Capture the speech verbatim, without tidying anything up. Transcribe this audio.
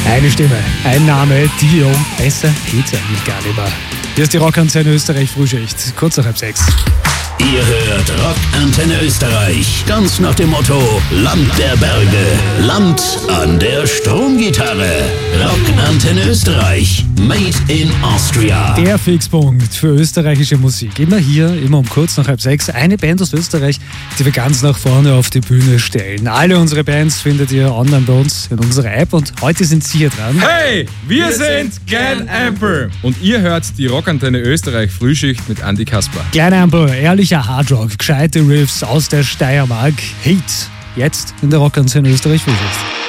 Eine Stimme, ein Name, Dio. Besser geht's eigentlich gar nicht mehr. Hier ist die Rockantenne Österreich Frühschicht, kurz nach halb sechs. Ihr hört Rockantenne Österreich, ganz nach dem Motto Land der Berge, Land an der Stromgitarre. Rockantenne Österreich, made in Austria. Der Fixpunkt für österreichische Musik. Immer hier, immer um kurz nach halb sechs. Eine Band aus Österreich, die wir ganz nach vorne auf die Bühne stellen. Alle unsere Bands findet ihr online bei uns in unserer App und heute sind Sie hier dran. Hey, wir, wir sind Glen Amper und ihr hört die Rockantenne Österreich Frühschicht mit Andi Kasper. Glen Amper, ehrlicher Hardrock, gescheite Riffs aus der Steiermark. Heat, jetzt in der Rockantenne Österreich Frühschicht.